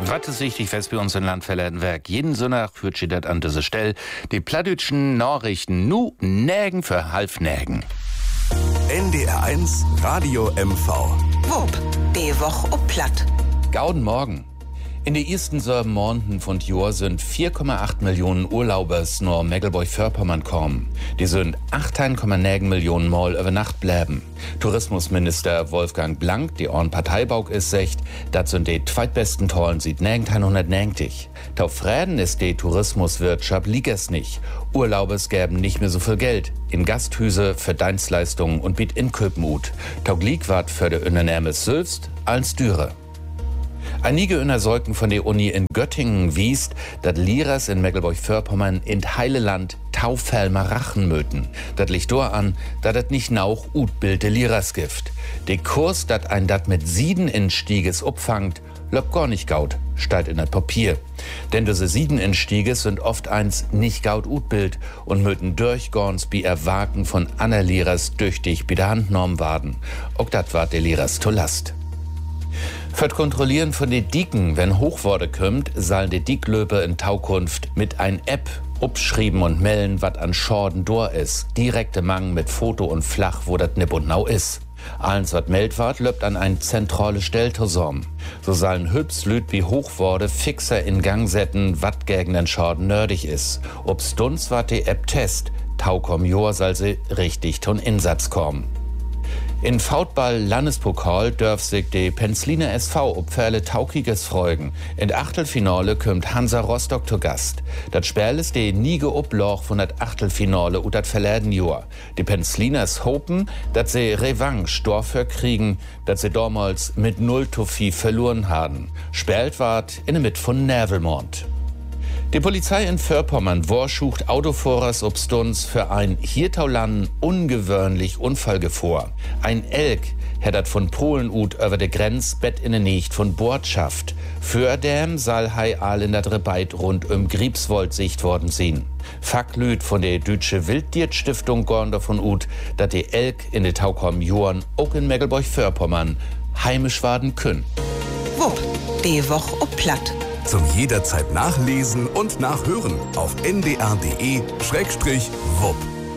Was ist wichtig fest bei uns in Landverlädenwerk? Jeden Sonntag führt sie das an diese Stelle. Die plattdütschen Nachrichten nu nägen für halb nägen. NDR1 Radio MV. Wupp, die Woche ob Platt. Gauden Morgen. In den ersten 7 Monaten von Jahr sind 4,8 Millionen Urlaubers nach Mecklenburg-Vorpommern kommen. Die sind 18,9 Millionen Mal über Nacht bleiben. Tourismusminister Wolfgang Blank, die Orn Parteibauk ist, sagt, das sind die zweitbesten Tollen sieht 1990. Tauf Fräden ist die Tourismuswirtschaft liegt es nicht. Urlaubers gäben nicht mehr so viel Geld. In Gasthüse für Dienstleistungen und biet Inköpen Taug lieg wat für de Unternehmens selbst als Düre. Einige Untersuchungen von der Uni in Göttingen wiest, dass Lehrers in Mecklenburg-Vorpommern in heile Land Taufhelmer Rachen möten. Das liegt daran, dass das nicht nauch utbilde Lehrers gibt. Der Kurs, dat ein dat mit 7 Instieges upfangt, löbt gar nicht gaut, steht in das Papier. Denn diese 7 Instieges sind oft eins nicht gaut utbild und möten durchgorns bi Erwaken von aner Lehrers tüchtig bi der Handnorm waden. Auch dat ward der Lehrers to Last. Für das Kontrollieren von den Dieken, wenn Hochworde kommt, sollen die Dieklöpe in Taukunft mit ein App abschrieben und melden, was an Schorden dor ist. Direkte Mang mit Foto und Flach, wo das nipp und nau ist. Alles, was meldt ward, löbt an ein zentrale Stelltosom. So sollen hübs Lüt wie Hochworde fixer in Gang setzen, wat gegen den Schorden nördig ist. Ob's dunst wat die App test, taukom Jor soll sie richtig ton Insatz kommen. In Foutball-Landespokal dürf sich die Penzliner SV ob Pferle Taukiges freuen. In Achtelfinale kommt Hansa Rostock zu Gast. Das Spiel ist die niege Obloch von das Achtelfinale und das verleden Jahr. Die Penzliners hoffen, dass sie Revanche dafür kriegen, dass sie damals mit 0:4 verloren haben. Spielt ward in der Mitte von Nervelmond. Die Polizei in Vorpommern vorschucht Autofahrers obstunds für ein Hirtaulan ungewöhnlich Unfallgefahr. Ein Elk hättert von Polen über de Grenz Bett in der Nähe von Bordschaft. Für dem soll hei all in der Rebeit rund Griebswold sicht worden sein. Facklüt von der Deutsche Wildtierstiftung gorn davon dass die Elk in de Taukom Joren auch in Mecklenburg-Vorpommern heimisch werden können. Wupp, die Woche ob Platt. Zum jederzeit nachlesen und nachhören auf ndr.de/wupp.